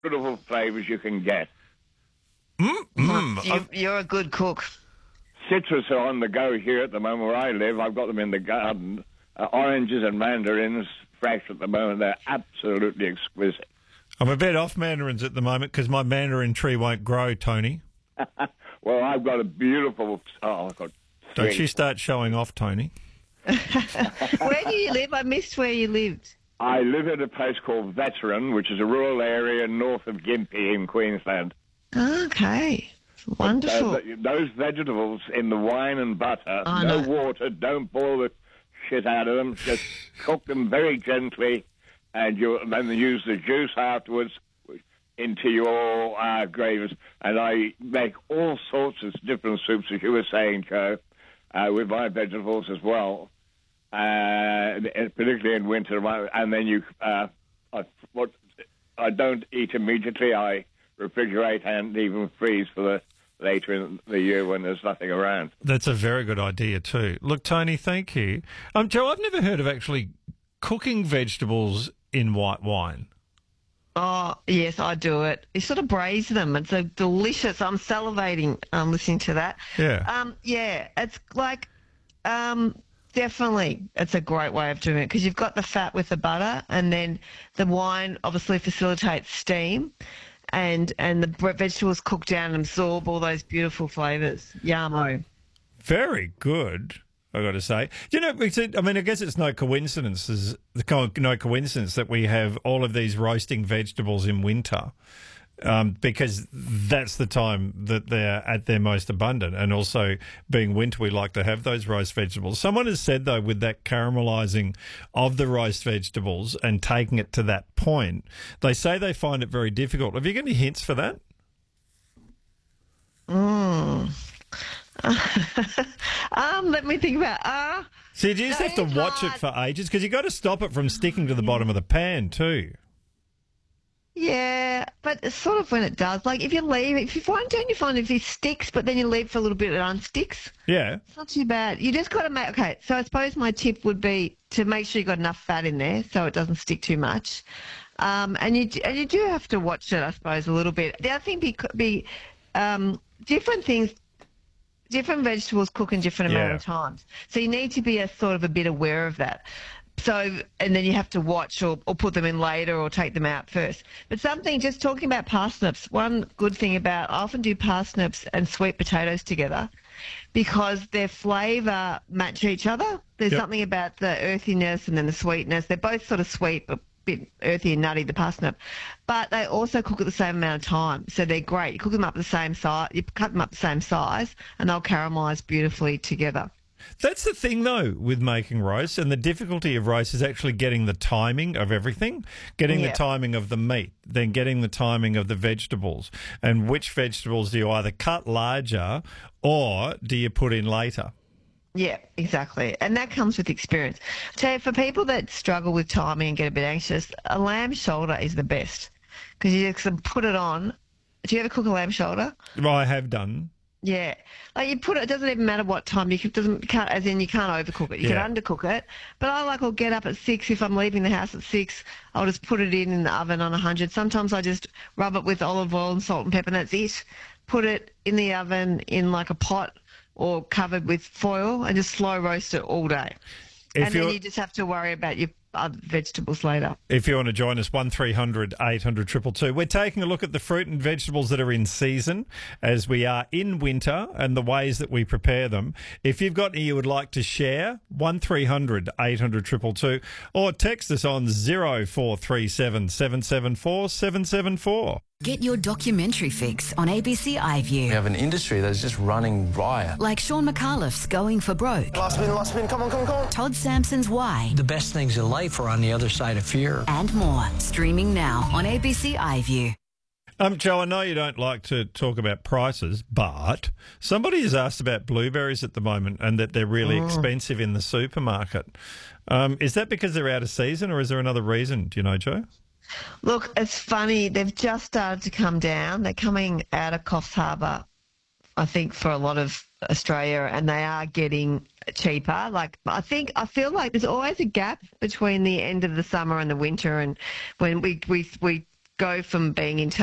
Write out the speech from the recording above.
beautiful flavours you can get. You're a good cook. Citrus are on the go here at the moment where I live. I've got them in the garden. Oranges and mandarins, fresh at the moment. They're absolutely exquisite. I'm a bit off mandarins at the moment because my mandarin tree won't grow, Tony. Well, I've got a beautiful... Oh, I've got... Don't you start showing off, Tony. Where do you live? I missed where you lived. I live in a place called Veteran, which is a rural area north of Gympie in Queensland. Okay. Wonderful. Those vegetables in the wine and butter, no water, don't boil the shit out of them, just cook them very gently, and then use the juice afterwards into your gravies. And I make all sorts of different soups, as you were saying, Joe, with my vegetables as well, particularly in winter. And then I don't eat immediately. I refrigerate and even freeze for the later in the year when there's nothing around. That's a very good idea too. Look, Tony, thank you. Joe, I've never heard of actually cooking vegetables in white wine. Oh, yes, I do it. You sort of braise them. It's a delicious. I'm salivating listening to that. Yeah. Yeah, it's like definitely it's a great way of doing it because you've got the fat with the butter and then the wine obviously facilitates steam. And the vegetables cook down and absorb all those beautiful flavours. Yummo. Very good, I've got to say. You know, I guess it's no coincidence that we have all of these roasting vegetables in winter. Because that's the time that they're at their most abundant. And also, being winter, we like to have those roast vegetables. Someone has said, though, with that caramelising of the roast vegetables and taking it to that point, they say they find it very difficult. Have you got any hints for that? Let me think about So you just have to watch it for ages because you've got to stop it from sticking to the bottom of the pan too. Yeah, but it's sort of when it does. Like if you leave, don't you find if it sticks, but then you leave for a little bit, it unsticks? Yeah. It's not too bad. You just got to make, okay, so I suppose my tip would be to make sure you've got enough fat in there so it doesn't stick too much. And you do have to watch it, I suppose, a little bit. The other thing be different things, different vegetables cook in different amount of times. So you need to be a bit aware of that. So, and then you have to watch or put them in later or take them out first. But just talking about parsnips, one good thing I often do parsnips and sweet potatoes together because their flavour match each other. There's something about the earthiness and then the sweetness. They're both sort of sweet but a bit earthy and nutty, the parsnip. But they also cook at the same amount of time. So they're great. You cook them up the same size, you cut them up the same size and they'll caramelise beautifully together. That's the thing, though, with making roast, and the difficulty of roast is actually getting the timing of everything, getting the timing of the meat, then getting the timing of the vegetables, and which vegetables do you either cut larger or do you put in later? Yeah, exactly. And that comes with experience. So for people that struggle with timing and get a bit anxious, a lamb shoulder is the best because you can put it on. Do you ever cook a lamb shoulder? Well, I have done. Yeah, like you put it. It doesn't even matter what time you can't overcook it. You can undercook it. But I'll get up at 6 if I'm leaving the house at 6. I'll just put it in the oven on 100. Sometimes I just rub it with olive oil and salt and pepper, and that's it. Put it in the oven in like a pot or covered with foil, and just slow roast it all day. Then you just have to worry about your other vegetables later. If you want to join us, 1300 800 222. We're taking a look at the fruit and vegetables that are in season as we are in winter and the ways that we prepare them. If you've got any you would like to share, 1300 800 222, or text us on 0437 774 774. Get your documentary fix on ABC iView. We have an industry that is just running riot. Like Sean McAuliffe's Going for Broke. Last spin, come on. Todd Sampson's Why. The best things in life are on the other side of fear. And more. Streaming now on ABC iView. Joe, I know you don't like to talk about prices, but somebody has asked about blueberries at the moment and that they're really expensive in the supermarket. Is that because they're out of season or is there another reason? Do you know, Joe? Look, it's funny. They've just started to come down. They're coming out of Coffs Harbour, I think, for a lot of Australia, and they are getting cheaper. I feel like there's always a gap between the end of the summer and the winter, and when we go from being in